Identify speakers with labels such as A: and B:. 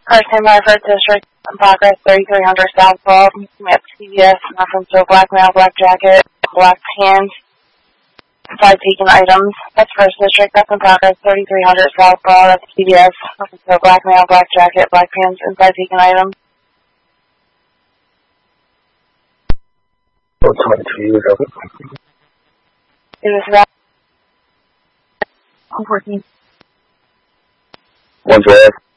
A: First name Hartford District, in progress, 3300 South Broad, at CVS, reference to a black male, black jacket, black pants, 5 taken items. That's First District, that's in progress, 3300 South Broad, that's CVS, reference to a black male, black jacket, black pants, and 5 taken items.
B: 22 is open.
A: It was about 14.
B: 112.